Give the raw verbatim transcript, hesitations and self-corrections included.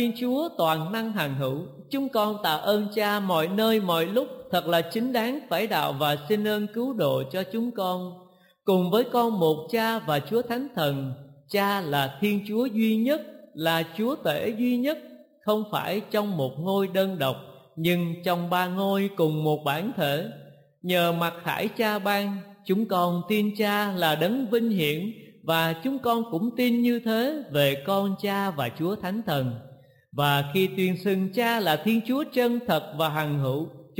Thiên Chúa toàn năng hằng hữu, chúng con tạ ơn Cha mọi nơi mọi lúc, thật là chính đáng phải đạo và xin ơn cứu độ cho chúng con. Cùng với con một Cha và Chúa Thánh Thần, Cha là Thiên Chúa duy nhất, là Chúa Tể duy nhất, không phải trong một ngôi đơn độc, nhưng trong ba ngôi cùng một bản thể. Nhờ mặc khải Cha ban, chúng con tin Cha là đấng vinh hiển, và chúng con cũng tin như thế về con Cha và Chúa Thánh Thần. Và khi tuyên xưng Cha là Thiên Chúa chân thật và hằng hữu,